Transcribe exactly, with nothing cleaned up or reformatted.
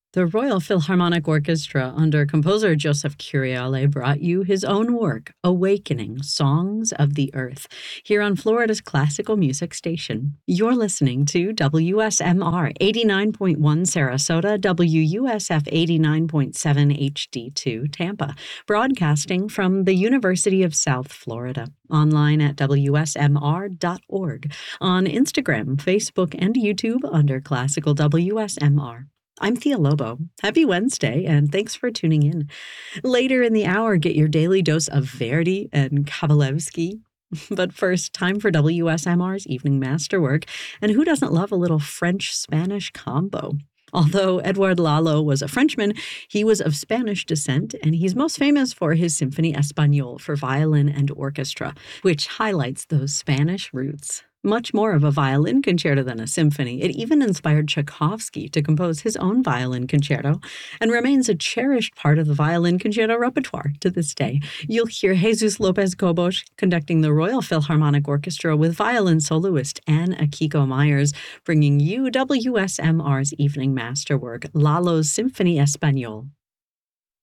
The Royal Philharmonic Orchestra, under composer Joseph Curiale, brought you his own work, Awakening, Songs of the Earth, here on Florida's classical music station. You're listening to W S M R eighty-nine point one Sarasota, W U S F eighty-nine point seven H D two Tampa, broadcasting from the University of South Florida. Online at W S M R dot org, on Instagram, Facebook, and YouTube under Classical W S M R. I'm Thea Lobo. Happy Wednesday, and thanks for tuning in. Later in the hour, get your daily dose of Verdi and Kabalevsky. But first, time for W S M R's Evening Masterwork, and who doesn't love a little French-Spanish combo? Although Edouard Lalo was a Frenchman, he was of Spanish descent, and he's most famous for his Symphonie Espagnole for violin and orchestra, which highlights those Spanish roots. Much more of a violin concerto than a symphony, it even inspired Tchaikovsky to compose his own violin concerto and remains a cherished part of the violin concerto repertoire to this day. You'll hear Jesus López Cobos conducting the Royal Philharmonic Orchestra with violin soloist Anne Akiko Myers, bringing you W S M R's Evening Masterwork, Lalo's Symphonie Espagnole.